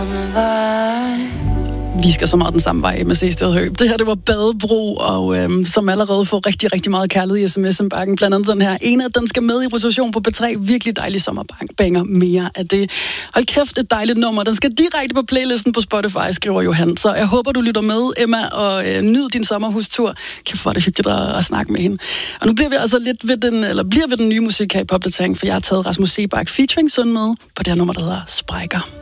Vi skal så meget den samme vej med C-Sted Høb. Det her, det var Badebro, og som allerede får rigtig, rigtig meget kærlighed i sms-bakken. Blandt andet den her ene, den skal med i rotation på P3. Virkelig dejlig sommerbanger. Mere af det. Hold kæft, et dejligt nummer. Den skal direkte på playlisten på Spotify, skriver Johan. Så jeg håber, du lytter med, Emma, og nyd din sommerhustur. Kæft, hvor er det hyggeligt at snakke med hende. Og nu bliver vi altså lidt ved den nye musik her i Popdatering, for jeg har taget Rasmus Seebach featuring Sund med på det her nummer, der hedder Sprækker.